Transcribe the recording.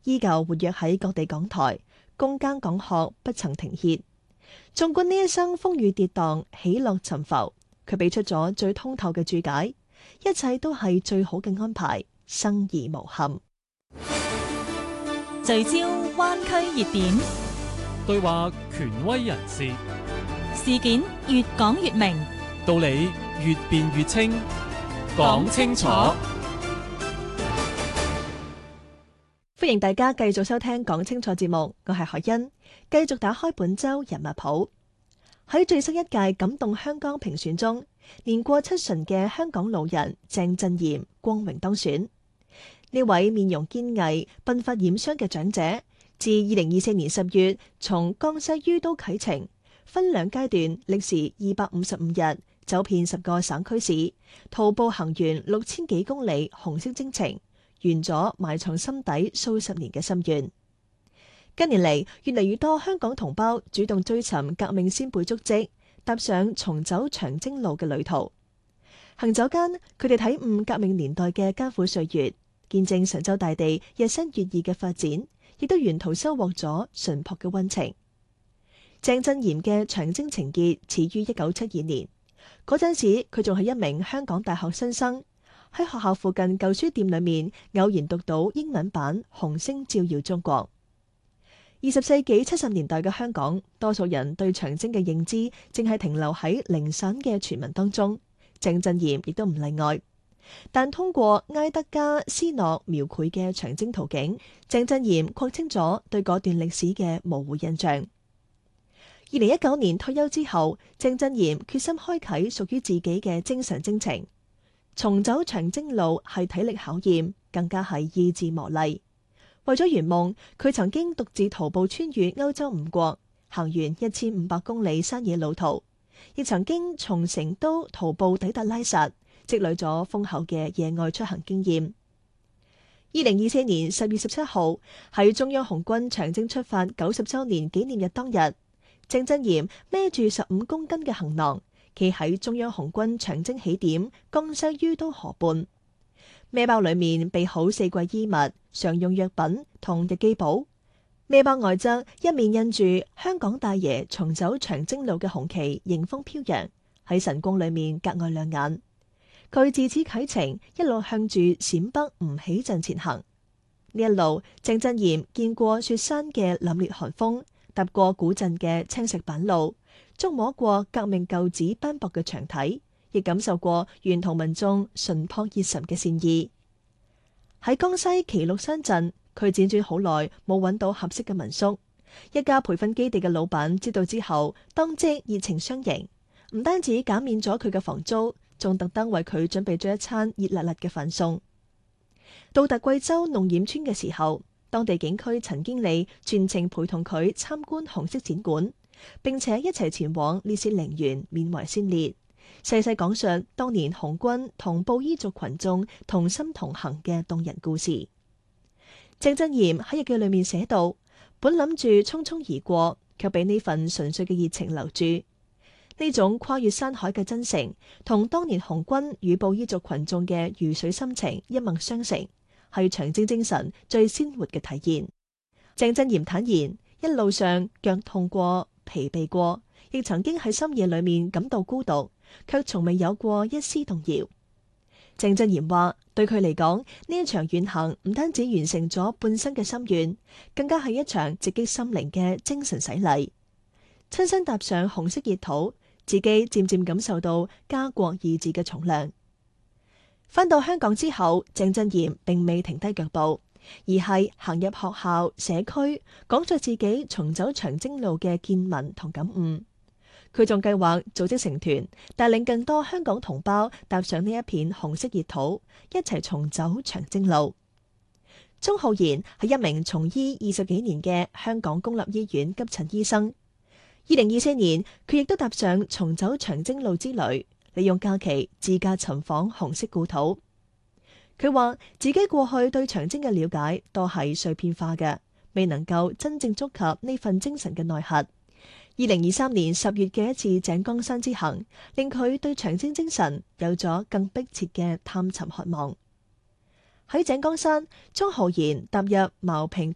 依舊活躍喺各地講台，攻耕講學不曾停歇。縱觀呢一生風雨跌宕、起落沉浮，佢俾出咗最通透嘅注解，一切都係最好嘅安排，生而無憾。 聚焦灣區熱點， 對話權威人士， 事件越講越明， 道理越辯越清，講清楚。 歡迎大家繼續收聽講清楚節目，我係海欣，繼續打開本周人物譜。喺最新一屆感動香港評選中，年過70旬嘅香港老人鄭振嚴光榮當選。呢位面容堅毅、鬢髮染霜嘅長者，自2024年10月從江西于都啟程，分兩階段歷時255日，走遍10個省區市，徒步行完6000幾公里紅色征程，圓咗埋藏心底數十年嘅心願。近年嚟，越嚟越多香港同胞主動追尋革命先輩足跡，踏上重走長征路嘅旅途。行走間，佢哋體悟革命年代嘅艱苦歲月，見證神州大地日新月異嘅發展，亦都沿途收穫咗淳樸嘅溫情。鄭振嚴嘅長征情結始於1972年，嗰陣時佢仲係一名香港大學新生。喺學校附近舊書店裏面，偶然讀到英文版《紅星照耀中國》。20世紀70年代嘅香港，多數人對長征嘅認知淨係停留喺零散嘅傳聞當中，鄭振嚴亦都唔例外。但通過埃德加·斯諾描繪嘅長征圖景，鄭振嚴廓清咗對嗰段歷史嘅模糊印象。2019年退休之後，鄭振嚴決心開啟屬於自己嘅精神征程。重走長征路係體力考驗，更加係意志磨礪。為咗圓夢，佢曾經獨自徒步穿越歐洲5國，行完1500公里山野路途，亦曾經從成都徒步抵達拉薩，積累咗豐厚嘅野外出行經驗。2024年10月17號喺中央紅軍長征出發90週年紀念日當日，鄭振嚴孭住15公斤嘅行囊，企喺中央紅軍長征起點江西于都河畔，孭包裏面備好4季衣物、常用藥品同日記簿。孭包外側一面印住香港大爺重走長征路嘅紅旗，迎風飄揚，喺晨光裏面格外亮眼。佢自此啟程，一路向住陝北吳起鎮前行。呢一路，鄭振嚴見過雪山嘅凜冽寒風，踏過古鎮嘅青石板路，觸摸過革命舊址斑駁嘅牆體，亦感受過沿途民眾淳樸熱忱嘅善意。喺江西岐鹿山鎮，佢輾轉好耐冇揾到合適嘅民宿。一家培訓基地嘅老闆知道之後，當即熱情相迎，唔單止減免咗佢嘅房租，仲特登為佢準備咗一餐熱辣辣嘅飯餸。到達貴州弄染村嘅時候，當地警區陳經理全程陪同佢參觀紅色展館，並且一齊前往烈士陵園緬懷先烈，細細講述當年紅軍同布依族群眾同心同行嘅動人故事。鄭振嚴喺日記裏面寫道：本諗住匆匆而過，卻俾呢份純粹嘅熱情留住。呢種跨越山海嘅真誠，同當年紅軍與布依族群眾嘅如水深情一脈相承，係長征精神最鮮活嘅體現。鄭振嚴坦言，一路上腳痛過、疲憊過，亦曾經喺深夜裏面感到孤獨，卻從未有過一絲動搖。鄭振嚴話：對佢嚟講，呢一場遠行唔單止完成咗半生嘅心願，更加係一場直擊心靈嘅精神洗禮。親身踏上紅色熱土，自己漸漸感受到家國意志嘅重量。返到香港之後，鄭振嚴並未停低腳步，而係行入學校、社區，講述自己重走長征路嘅見聞同感悟。佢仲計劃組織成團，帶領更多香港同胞踏上呢一片紅色熱土，一齊重走長征路。鍾浩然係一名從醫20幾年嘅香港公立醫院急診醫生。2024年，佢亦都踏上重走長征路之旅，利用假期自駕尋訪紅色故土。佢話自己過去對長征嘅了解多係碎片化嘅，未能夠真正觸及呢份精神嘅內核。2023年10月嘅一次井岡山之行，令佢對長征精神有咗更迫切嘅探尋渴望。喺井岡山，鍾浩然踏入茅坪